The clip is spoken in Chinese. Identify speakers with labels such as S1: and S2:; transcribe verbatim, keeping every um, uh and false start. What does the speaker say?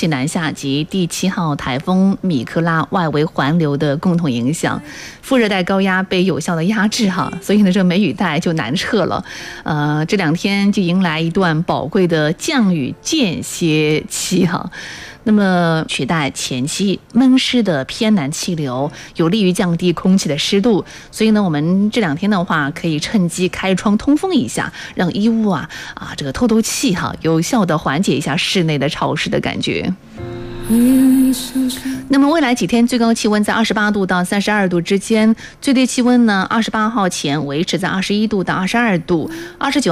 S1: 气南下及第七号台风米克拉外围环流的共同影响，副热带高压被有效的压制哈，所以呢，这个梅雨带就难撤了。呃，这两天就迎来一段宝贵的降雨间歇期哈。那么取代前期闷湿的偏南气流，有利于降低空气的湿度，所以呢，我们这两天的话可以趁机开窗通风一下，让衣物啊啊这个透透气哈，有效的缓解一下室内的潮湿的感觉。那么未来几天最高气温在二十八度到三十二度之间，最低气温呢二十八号前维持在二十一度到二十二度，二十九